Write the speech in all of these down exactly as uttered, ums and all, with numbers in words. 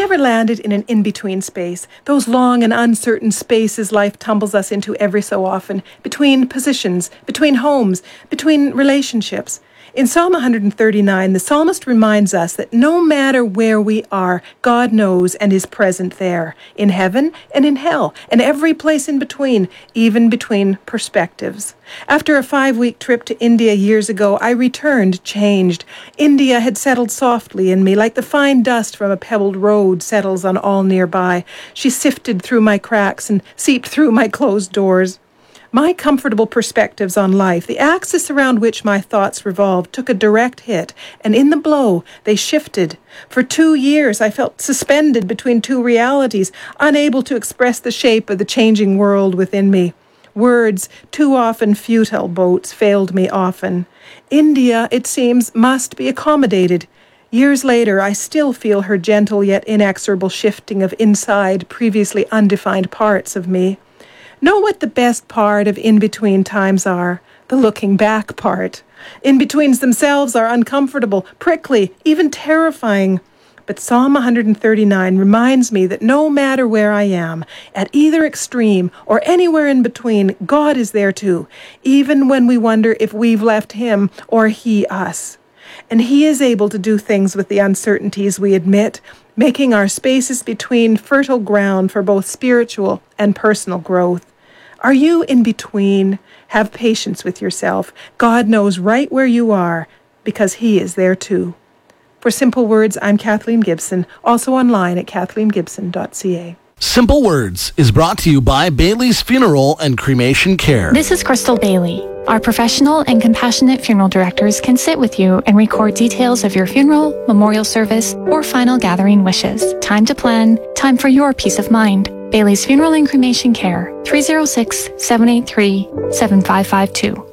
ever landed in an in-between space? Those long and uncertain spaces life tumbles us into every so often, between positions, between homes, between relationships. In Psalm one thirty-nine, the psalmist reminds us that no matter where we are, God knows and is present there, in heaven and in hell, and every place in between, even between perspectives. After a five-week trip to India years ago, I returned changed. India had settled softly in me, like the fine dust from a pebbled road settles on all nearby. She sifted through my cracks and seeped through my closed doors. My comfortable perspectives on life, the axis around which my thoughts revolved, took a direct hit, and in the blow, they shifted. For two years, I felt suspended between two realities, unable to express the shape of the changing world within me. Words, too often futile boats, failed me often. India, it seems, must be accommodated. Years later, I still feel her gentle yet inexorable shifting of inside, previously undefined parts of me. Know what the best part of in-between times are? The looking back part. In-betweens themselves are uncomfortable, prickly, even terrifying. But Psalm one thirty-nine reminds me that no matter where I am, at either extreme or anywhere in between, God is there too, even when we wonder if we've left Him or He us. And He is able to do things with the uncertainties we admit, making our spaces between fertile ground for both spiritual and personal growth. Are you in between? Have patience with yourself. God knows right where you are because He is there too. For Simple Words, I'm Kathleen Gibson, also online at kathleen gibson dot c a. Simple Words is brought to you by Bailey's Funeral and Cremation Care. This is Crystal Bailey. Our professional and compassionate funeral directors can sit with you and record details of your funeral, memorial service, or final gathering wishes. Time to plan, time for your peace of mind. Bailey's Funeral and Cremation Care, three oh six, seven eight three, seven five five two.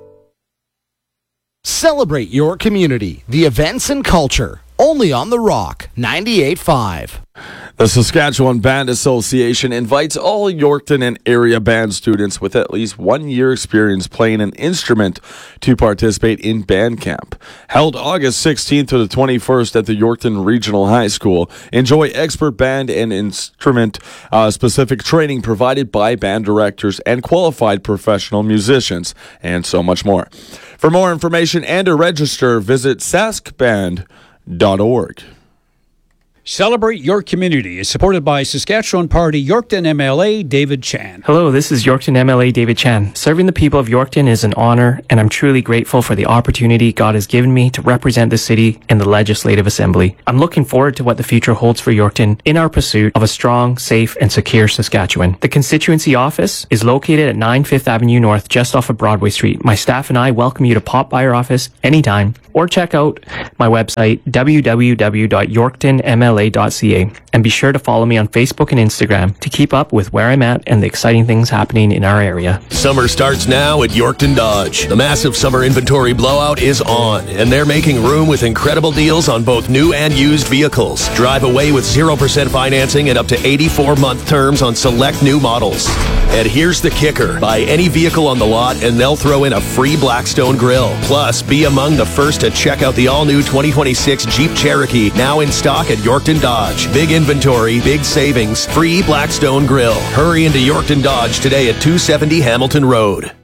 Celebrate your community, the events and culture, only on The Rock, ninety-eight point five. The Saskatchewan Band Association invites all Yorkton and area band students with at least one year experience playing an instrument to participate in band camp. Held August sixteenth to the twenty-first at the Yorkton Regional High School. Enjoy expert band and instrument uh, specific training provided by band directors and qualified professional musicians, and so much more. For more information and to register, visit sask band dot org. Celebrate Your Community is supported by Saskatchewan Party Yorkton M L A David Chan. Hello, this is Yorkton M L A David Chan. Serving the people of Yorkton is an honor, and I'm truly grateful for the opportunity God has given me to represent the city in the Legislative Assembly. I'm looking forward to what the future holds for Yorkton in our pursuit of a strong, safe, and secure Saskatchewan. The constituency office is located at nine Fifth Avenue North, just off of Broadway Street. My staff and I welcome you to pop by our office anytime, or check out my website, w w w dot yorkton m l a dot c a, and be sure to follow me on Facebook and Instagram to keep up with where I'm at and the exciting things happening in our area. Summer starts now at Yorkton Dodge. The massive summer inventory blowout is on, and they're making room with incredible deals on both new and used vehicles. Drive away with zero percent financing and up to eighty-four month terms on select new models. And here's the kicker. Buy any vehicle on the lot and they'll throw in a free Blackstone grill. Plus, be among the first to check out the all-new twenty twenty-six Jeep Cherokee, now in stock at Yorkton Dodge. Big inventory, big savings, free Blackstone grill. Hurry into Yorkton Dodge today at two seventy Hamilton Road.